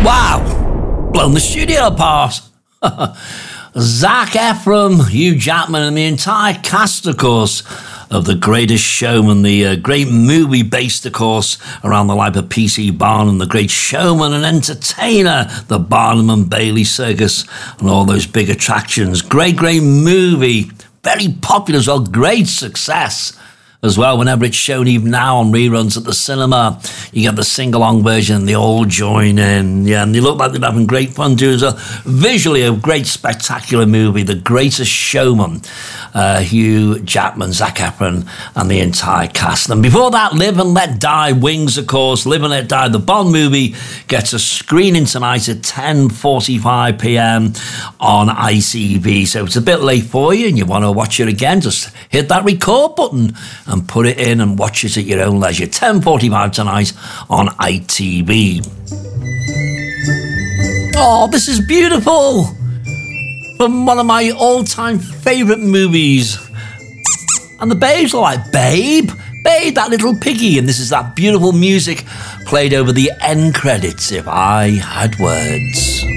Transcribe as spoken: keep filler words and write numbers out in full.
Wow, blown the studio apart. Zac Efron, Hugh Jackman, and the entire cast, of course, of The Greatest Showman, the uh, great movie based, of course, around the life of P C Barnum, the great showman and entertainer, the Barnum and Bailey Circus, and all those big attractions. Great, great movie. Very popular as well. Great success as well. Whenever it's shown, even now on reruns at the cinema, you get the sing-along version, they all join in, yeah, and they look like they're having great fun too as well. Visually, a great, spectacular movie, The Greatest Showman, uh, Hugh Jackman, Zac Efron, and the entire cast. And before that, Live and Let Die, Wings, of course, Live and Let Die, the Bond movie, gets a screening tonight at ten forty-five p.m. on I T V. So if it's a bit late for you and you want to watch it again, just hit that record button and put it in and watch it at your own leisure. ten forty-five tonight on I T V. Oh, this is beautiful! From one of my all-time favourite movies. And the babes are like, Babe, Babe, that little piggy. And this is that beautiful music played over the end credits, If I Had Words.